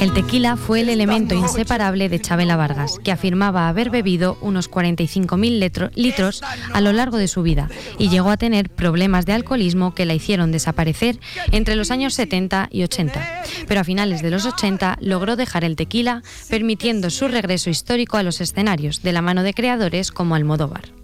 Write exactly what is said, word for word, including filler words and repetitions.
El tequila fue el elemento inseparable de Chabela Vargas, que afirmaba haber bebido unos cuarenta y cinco mil litros a lo largo de su vida y llegó a tener problemas de alcoholismo que la hicieron desaparecer entre los años setenta y ochenta. Pero a finales de los ochenta logró dejar el tequila, permitiendo su regreso histórico a los escenarios, de la mano de creadores como Almodóvar.